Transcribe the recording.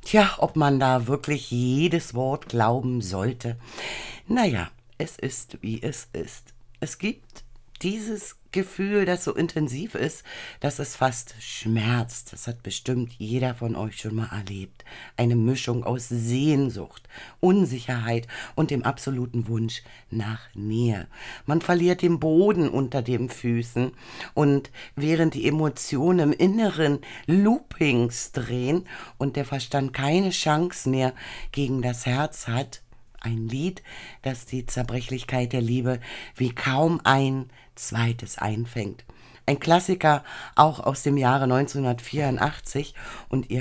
Tja, ob man da wirklich jedes Wort glauben sollte. Naja, es ist, wie es ist. Es gibt dieses Gefühl, das so intensiv ist, dass es fast schmerzt. Das hat bestimmt jeder von euch schon mal erlebt. Eine Mischung aus Sehnsucht, Unsicherheit und dem absoluten Wunsch nach Nähe. Man verliert den Boden unter den Füßen und während die Emotionen im Inneren Loopings drehen und der Verstand keine Chance mehr gegen das Herz hat, ein Lied, das die Zerbrechlichkeit der Liebe wie kaum ein zweites einfängt. Ein Klassiker auch aus dem Jahre 1984 und ihr